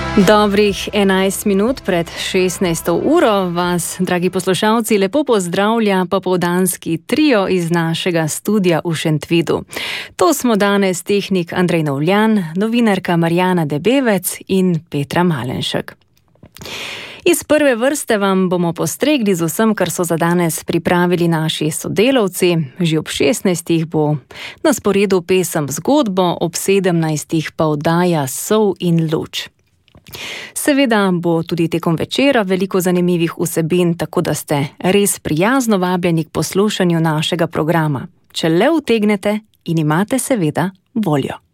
Dobrih 11 minut pred 16. uro vas, dragi poslušalci, lepo pozdravlja popoldanski trio iz našega studia v Šentvidu. To smo danes tehnik Andrej Novljan, novinarka Marjana Debevec in Petra Malenšek. Iz prve vrste vam bomo postregli z vsem, kar so za danes pripravili naši sodelavci. Že ob 16. bo na sporedu pesem Zgodbo, ob 17. pa oddaja Sol in luč. Seveda bo tudi tekom večera veliko zanimivih vsebin, tako da ste res prijazno vabljeni k poslušanju našega programa. Če le utegnete in imate seveda voljo.